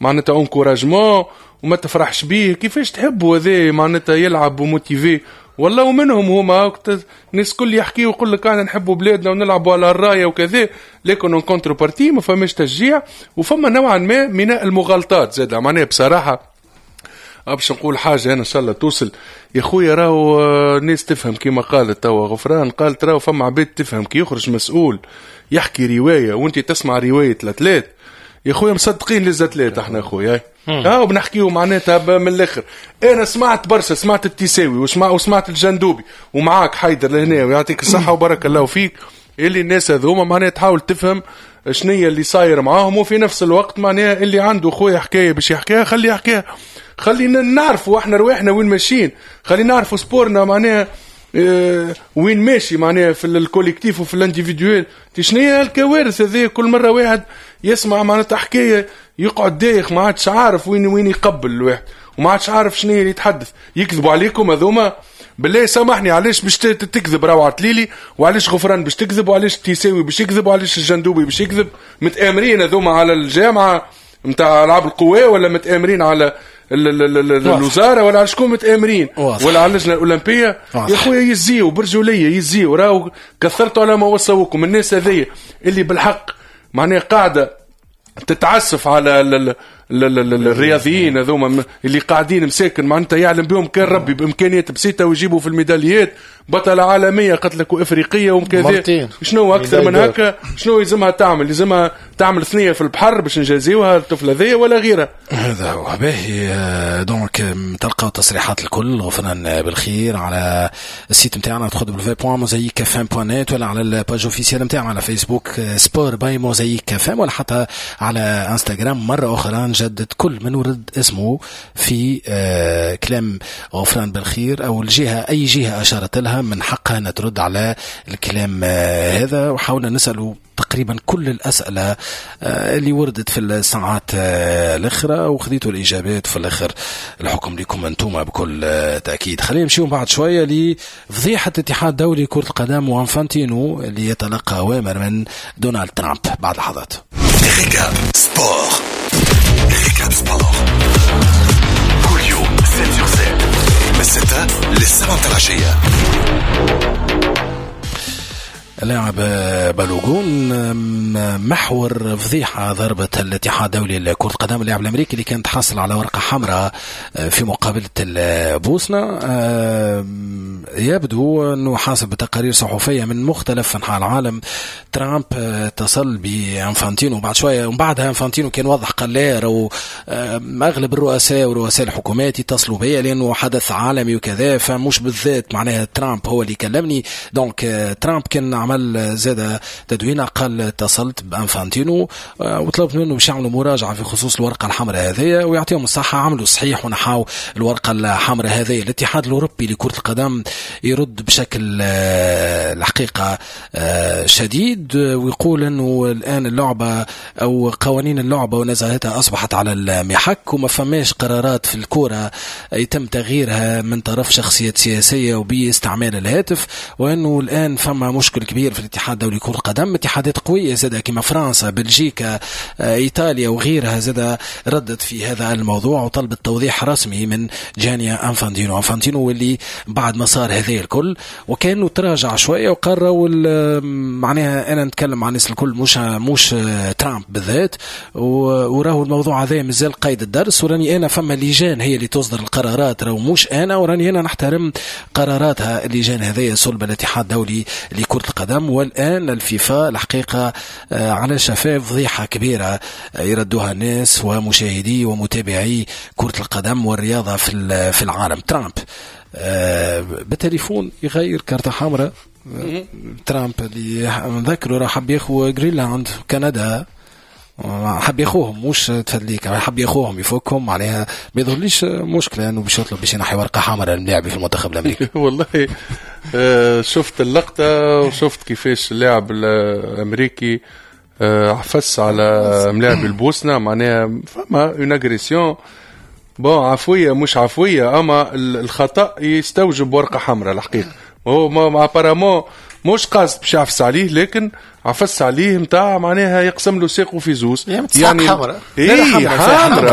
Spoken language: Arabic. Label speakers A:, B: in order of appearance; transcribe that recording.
A: معناتها انكوراجمون وما تفرحش بيه كيفاش تحبوا هذا معناتها يلعب وموتيفي والله. ومنهم هما الناس كل يحكي ويقول لك احنا نحبوا بلادنا ونلعبوا على الرايه وكذا، لكن كونتر بارتي ما فماش تشجيع وفما نوعا ما من المغالطات زاد. معناها بصراحه باش نقول حاجه انا ان شاء الله توصل يا خويا، راهو الناس تفهم كيما قالت توا غفران، قالت راهو فما عباد تفهم كي يخرج مسؤول يحكي روايه وانت تسمع روايه ثلاث يا خويا مصدقين للزتلات احنا يا خويا وبنحكيو معناتها من الاخر. انا سمعت برشا، سمعت التساوي وسمعت الجندوبي ومعاك حيدر لهنا ويعطيك الصحه وبارك الله فيك، اللي الناس هذوما معناتها تحاول تفهم شنية اللي صاير معاهم، وفي نفس الوقت معناها اللي عنده خويا حكايه باش يحكيها خليه يحكيها، خلينا نعرفوا احنا رواحنا وين ماشيين، خلينا نعرفوا سبورنا معناها وين ماشي معناها في الكوليكتيف وفي الانديفيدوال. شنية الكوارث هذه كل مره واحد يسمع معناتها حكايه يقعد دايخ ما عادش عارف وين يقبل الواحد وما عادش عارف شنية اللي يتحدث. يكذبوا عليكم هذوما بالله سامحني، علاش باش تكذب روعة ليلي، وعلاش غفران باش تكذب، وعلاش تيساوي باش يكذب، وعلاش الجندوبي باش يكذب؟ متآمرين هذوما على الجامعة متاع ألعاب القوى ولا متآمرين على الوزارة ولا على شكون متآمرين ولا على اللجنة الأولمبية؟ يا خويا يزيو برجولية يزيو، راهو كثرتوا على ما وصوكم الناس هذية اللي بالحق معناها قاعدة تتعسف على الرياضيين هذوما اللي قاعدين مساكن معناتها يعلم بهم كان ربي بامكانيات بسيطه ويجيبوا في الميداليات بطله عالميه قلت لك وافريقيه ومكذا. شنو اكثر من هكا؟ شنو يلزمها تعمل؟ يلزمها تعمل ثنيه في البحر باش نجازيوها الطفله ذي ولا غيرها؟
B: هذا هو باهي. دونك تلقاو تصريحات الكل غفران بالخير على السيت نتاعنا www.mosaicfm.net ولا على الباج اوفيسيال نتاعنا على فيسبوك سبور باي موزايك فام ولا حتى على انستغرام. مره اخرى نجدد كل من ورد اسمه في كلام غفران بالخير او الجهه اي جهه اشارت لها من حقها ان ترد على الكلام هذا، وحاولنا نساله تقريبا كل الأسئلة اللي وردت في الساعات الأخرى وخذيتوا الإجابات في الآخر الحكم لكم أنتم بكل تأكيد. خلينا نمشيو بعد شوية لفضيحة الاتحاد الدولي كرة القدم وانفانتينو اللي يتلقى أوامر من دونالد ترامب بعد لحظات.
C: ريكاب سبور كل يوم 7/7 من 6 ل7 العشية.
B: لاعب بالوغون محور فضيحة ضربت الاتحاد الدولي لكرة القدم اللاعب الأمريكي اللي كان تحصل على ورقة حمراء في مقابلة البوسنة. يبدو أنه حسب تقارير صحفية من مختلف أنحاء العالم ترامب اتصل بانفانتينو بعد شوية، ومن بعدها انفانتينو كان واضح قال لا أو أغلب الرؤساء ورؤساء الحكومات يتصلوا بي لأنه حدث عالمي وكذا، فمش بالذات معناها ترامب هو اللي كلمني. دونك ترامب كان عمل زاد تدوينة قال اتصلت بانفانتينو وطلبت منه باش يعملوا مراجعة في خصوص الورقة الحمراء هذه ويعطيهم الصحة. عملوا صحيح ونحاو الورقة الحمراء هذه. الاتحاد الأوروبي لكرة القدم يرد بشكل الحقيقة شديد ويقول انه الآن اللعبة او قوانين اللعبة ونزاهتها اصبحت على المحك وما فماش قرارات في الكرة يتم تغييرها من طرف شخصيات سياسية وباستعمال الهاتف، وانه الآن فما مشكل كبير في الاتحاد الدولي لكرة القدم. اتحادات قوية زادة كما فرنسا بلجيكا ايطاليا وغيرها زادة ردت في هذا الموضوع وطلبت توضيح رسمي من جانيا انفانتينو واللي بعد ما صار هذه الكل وكانوا تراجع شوية وقرروا معناها انا نتكلم عن الناس الكل مش ترامب بالذات، وراه الموضوع هذا مازال قيد الدرس، وراني انا فما لجان هي اللي تصدر القرارات راهو مش انا، وراني انا نحترم قراراتها اللجان هذه صلب الاتحاد الدولي لكرة القدم. والآن الفيفا الحقيقة على شفاء فضيحة كبيرة يردوها الناس ومشاهدي ومتابعي كرة القدم والرياضة في العالم. ترامب بالتليفون يغير كارت حمراء. ترامب اللي نذكره راح حب ياخو جرينلاند كندا، حب ياخوهم مش تفدليك، حب ياخوهم يفكهم عليها ما يظهرليش مشكلة انه باش يطلب باش ينحي ورقة حمراء للاعب في المنتخب الامريكي.
A: والله شفت اللقطة وشفت كيفاش اللاعب الامريكي عفس على ملاعب البوسنة، معناها فما اون اغريسيون بون عفوية مش عفوية، اما الخطأ يستوجب ورقة حمراء الحقيقة. هو ما ابارامون مش قاصد باش يعفس عليه، لكن عفس عليه متاع معناها يقسم له ساقه في زوز
B: يعني حمراء.
A: حمراء